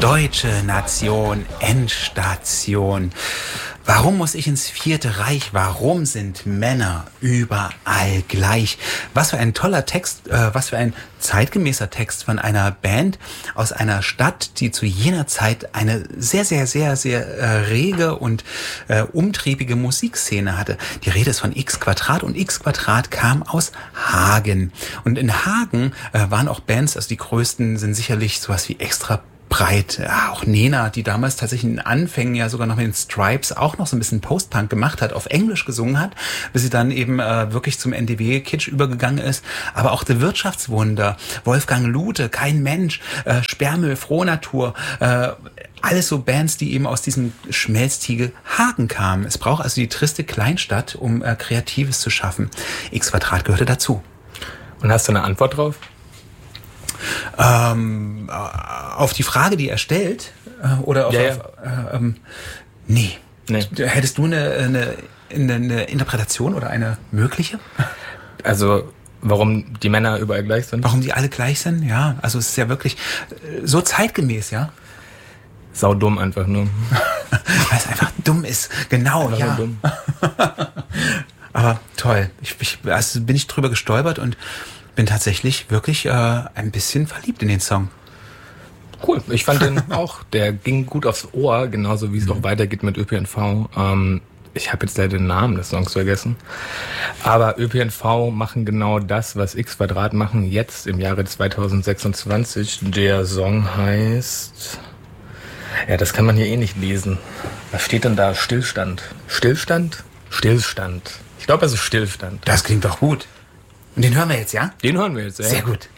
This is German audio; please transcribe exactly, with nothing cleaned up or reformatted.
Deutsche Nation, Endstation. Warum muss ich ins Vierte Reich? Warum sind Männer überall gleich? Was für ein toller Text, äh, was für ein zeitgemäßer Text von einer Band aus einer Stadt, die zu jener Zeit eine sehr, sehr, sehr, sehr äh, rege und äh, umtriebige Musikszene hatte. Die Rede ist von X Quadrat und X Quadrat kam aus Hagen. Und in Hagen äh, waren auch Bands, also die größten sind sicherlich sowas wie Extra breit, ja, auch Nena, die damals tatsächlich in den Anfängen ja sogar noch mit den Stripes auch noch so ein bisschen Post-Punk gemacht hat, auf Englisch gesungen hat, bis sie dann eben äh, wirklich zum N D W-Kitsch übergegangen ist. Aber auch The Wirtschaftswunder, Wolfgang Lute, Kein Mensch, äh, Sperrmüll, Frohnatur, äh, alles so Bands, die eben aus diesem Schmelztiegel Hagen kamen. Es braucht also die triste Kleinstadt, um äh, Kreatives zu schaffen. X Quadrat gehörte dazu. Und hast du eine Antwort drauf? Ähm, auf die Frage, die er stellt, äh, oder auf, ja, ja. auf äh, ähm, nee. nee. Hättest du eine, eine, eine Interpretation oder eine mögliche? Also, warum die Männer überall gleich sind? Warum die alle gleich sind? Ja, also es ist ja wirklich so zeitgemäß, ja? Sau dumm einfach nur. Weil es einfach dumm ist, genau, einfach ja. Nur dumm. Aber toll, ich, ich, also bin ich drüber gestolpert und bin tatsächlich wirklich äh, ein bisschen verliebt in den Song. Cool, ich fand den auch, der ging gut aufs Ohr, genauso wie es mhm. auch weitergeht mit Ö P N V. Ähm, ich habe jetzt leider den Namen des Songs vergessen. Aber Ö P N V machen genau das, was X Quadrat machen jetzt im Jahre zweitausendsechsundzwanzig. Der Song heißt... Ja, das kann man hier eh nicht lesen. Was steht denn da? Stillstand. Stillstand? Stillstand. Ich glaube, es ist Stillstand. Das klingt doch gut. Und den hören wir jetzt, ja? Den hören wir jetzt, ja. Sehr gut.